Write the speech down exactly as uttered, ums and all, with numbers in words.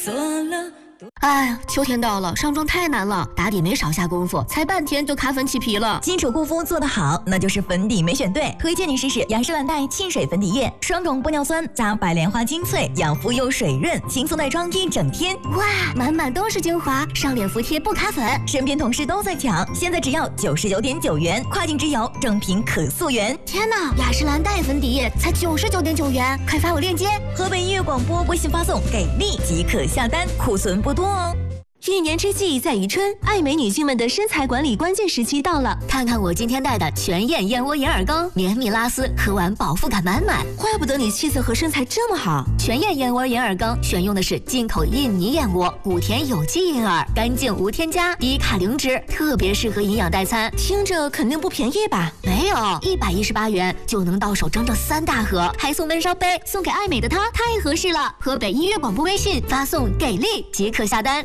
哎呀，秋天到了，上妆太难了，打底没少下功夫，才半天就卡粉起皮了。 基础护肤做得好，那就是粉底没选对。推荐你试试雅诗兰黛沁水粉底液，双种玻尿酸加白莲花精粹，养肤又水润，轻松耐妆一整天。 哇，满满都是精华，上脸服帖不卡粉。 身边同事都在抢，现在只要九十九点九元，跨境直邮，正品可溯源。 天哪，雅诗兰黛粉底液才九十九点九元，快发我链接。 河北音乐广播微信发送给力即可下单，库存不多哦。 一年之计在于春，爱美女性们的身材管理关键时期到了。 看看我今天带的全燕燕窝眼耳膏，绵密拉丝，喝完饱腹感满满。 怪不得你气色和身材这么好。 全燕燕窝眼耳膏选用的是进口印尼燕窝，谷田有机银耳，干净无添加，低卡零脂，特别适合营养代餐。 听着肯定不便宜吧？ 没有，一百一十八元就能到手整整三大盒，还送温烧杯，送给爱美的她太合适了。河北音乐广播微信发送给力即可下单。